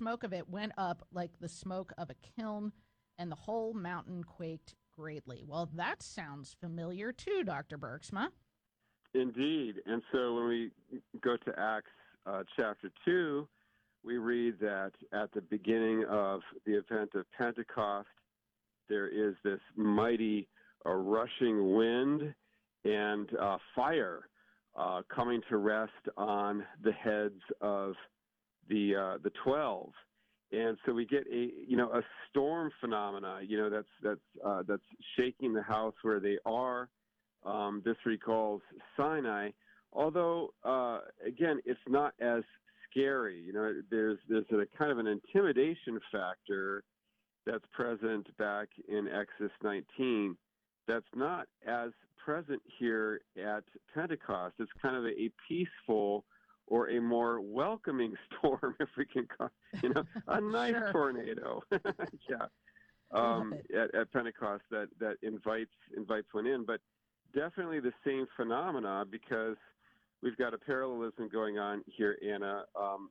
smoke of it went up like the smoke of a kiln, and the whole mountain quaked greatly. Well, that sounds familiar too, Dr. Bergsma. Indeed. And so when we go to Acts chapter 2, we read that at the beginning of the event of Pentecost, there is this mighty rushing wind and fire coming to rest on the heads of the 12. And so we get a storm phenomena, that's shaking the house where they are. This recalls Sinai, although again, it's not as scary. There's a kind of an intimidation factor that's present back in Exodus 19 that's not as present here at Pentecost. It's kind of a peaceful or a more welcoming storm, if we can call a nice Sure. tornado. Yeah. At Pentecost that invites one in. But definitely the same phenomena, because we've got a parallelism going on here, Anna.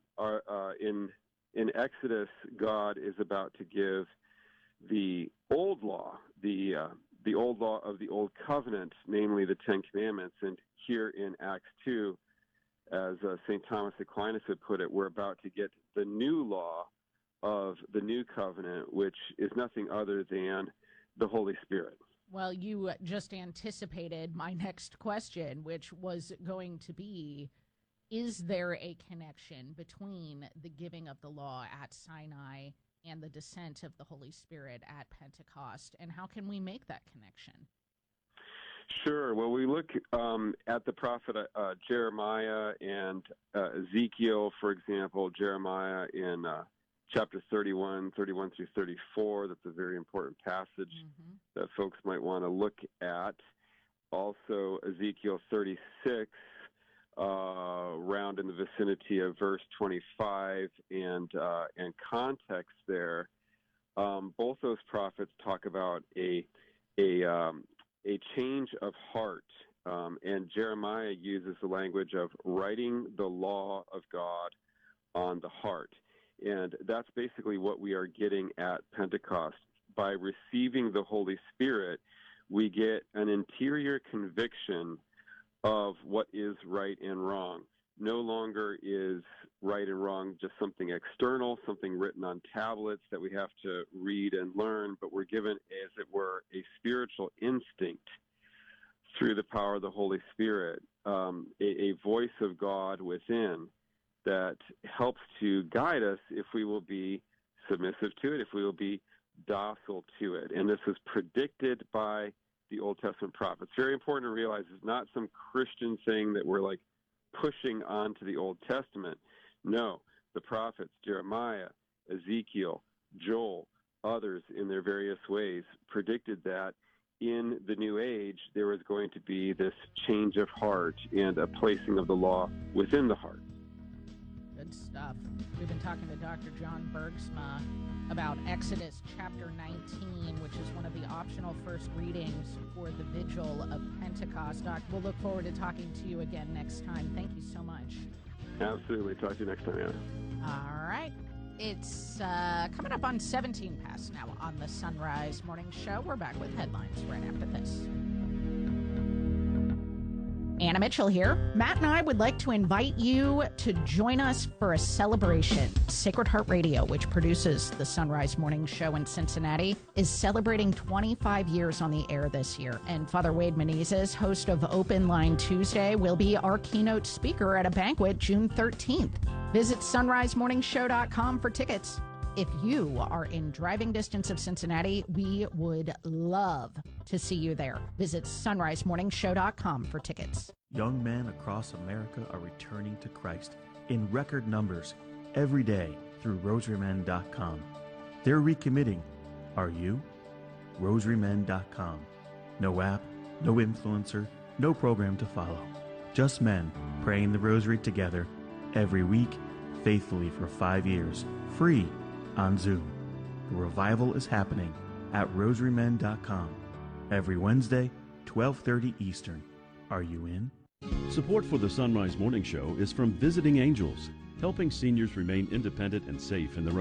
In Exodus, God is about to give the old law, the old law of the old covenant, namely the Ten Commandments. And here in Acts 2, as St. Thomas Aquinas would put it, we're about to get the new law of the new covenant, which is nothing other than the Holy Spirit. Well, you just anticipated my next question, which was going to be, is there a connection between the giving of the law at Sinai and the descent of the Holy Spirit at Pentecost, and how can we make that connection? Sure. Well, we look at the prophet Jeremiah and Ezekiel, for example. Jeremiah in chapter 31 through 34. That's a very important passage that folks might want to look at. Also, Ezekiel 36, around in the vicinity of verse 25, and context there. Both those prophets talk about a change of heart, and Jeremiah uses the language of writing the law of God on the heart. And that's basically what we are getting at Pentecost. By receiving the Holy Spirit, we get an interior conviction of what is right and wrong. No longer is right and wrong just something external, something written on tablets that we have to read and learn, but we're given, as it were, a spiritual instinct through the power of the Holy Spirit, a voice of God within that helps to guide us if we will be submissive to it, if we will be docile to it. And this is predicted by the Old Testament prophets. Very important to realize it's not some Christian thing that we're like pushing onto the Old Testament. No, the prophets, Jeremiah, Ezekiel, Joel, others in their various ways predicted that in the New Age there was going to be this change of heart and a placing of the law within the heart. Good stuff. We've been talking to Dr. John Bergsma about Exodus chapter 19, which is one of the optional first readings for the Vigil of Pentecost. Doc, we'll look forward to talking to you again next time. Thank you so much. Absolutely. Talk to you next time, Anna. All right. It's coming up on 17 past now on the Sunrise Morning Show. We're back with headlines right after this. Anna Mitchell here. Matt and I would like to invite you to join us for a celebration. Sacred Heart Radio, which produces the Sunrise Morning Show in Cincinnati, is celebrating 25 years on the air this year. And Father Wade Menezes, host of Open Line Tuesday, will be our keynote speaker at a banquet June 13th. Visit sunrisemorningshow.com for tickets. If you are in driving distance of Cincinnati, we would love to see you there. Visit sunrisemorningshow.com for tickets. Young men across America are returning to Christ in record numbers every day through rosarymen.com. They're recommitting. Are you? rosarymen.com. No app, no influencer, no program to follow. Just men praying the rosary together every week, faithfully for 5 years, free on Zoom. The revival is happening at rosarymen.com every Wednesday, 12:30 Eastern. Are you in? Support for the Sunrise Morning Show is from Visiting Angels, helping seniors remain independent and safe in their